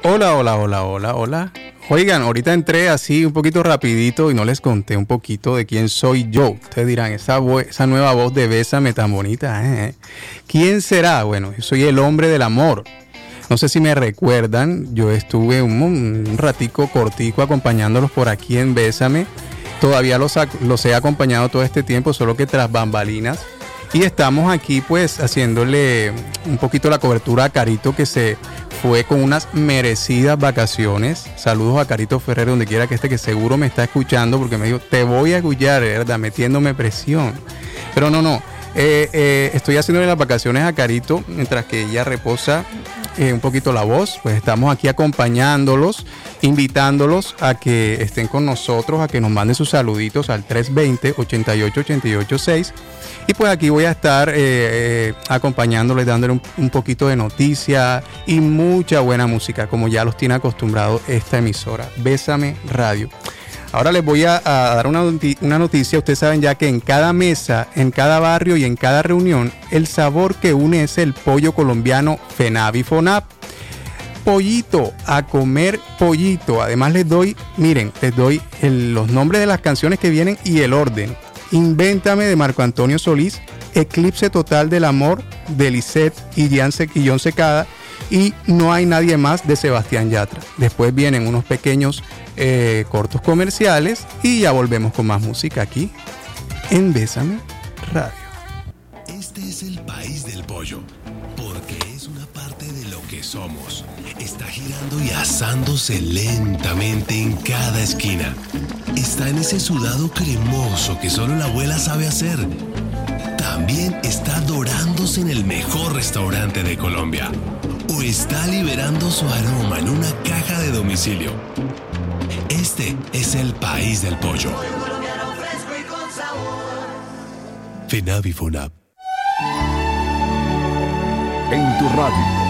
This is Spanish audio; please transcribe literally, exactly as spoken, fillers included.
Hola, hola, hola, hola, hola. Oigan, ahorita entré así un poquito rapidito y no les conté un poquito de quién soy yo. Ustedes dirán, esa, vo- esa nueva voz de Bésame tan bonita, ¿eh? ¿Quién será? Bueno, yo soy el hombre del amor. No sé si me recuerdan, yo estuve un, un ratico cortico acompañándolos por aquí en Bésame. Todavía los, ac- los he acompañado todo este tiempo, solo que tras bambalinas. Y estamos aquí pues haciéndole un poquito la cobertura a Carito, que se fue con unas merecidas vacaciones. Saludos a Carito Ferrer, donde quiera que esté, que seguro me está escuchando, porque me dijo, te voy a escuchar, ¿verdad? Metiéndome presión. Pero no, no. Eh, eh, estoy haciéndole las vacaciones a Carito mientras que ella reposa eh, un poquito la voz. Pues estamos aquí acompañándolos, invitándolos a que estén con nosotros, a que nos manden sus saluditos al tres dos cero, ocho ocho, ocho ocho seis. Y pues aquí voy a estar eh, eh, acompañándoles, dándole un, un poquito de noticia y mucha buena música, como ya los tiene acostumbrado esta emisora, Bésame Radio. Ahora les voy a, a dar una, una noticia. Ustedes saben ya que en cada mesa, en cada barrio y en cada reunión, el sabor que une es el pollo colombiano FENAVI FONAP. Pollito, a comer pollito. Además les doy, miren, les doy el, los nombres de las canciones que vienen y el orden. Invéntame de Marco Antonio Solís, Eclipse Total del Amor de Lisette y John Secada, y No hay nadie más de Sebastián Yatra. Después vienen unos pequeños eh, cortos comerciales y ya volvemos con más música aquí en Bésame Radio. Este es el país del pollo, porque es una parte de lo que somos. Está girando y asándose lentamente en cada esquina. Está en ese sudado cremoso que solo la abuela sabe hacer. También está dorándose en el mejor restaurante de Colombia. O está liberando su aroma en una caja de domicilio. Este es el país del pollo. FENAVI FONAP. En tu radio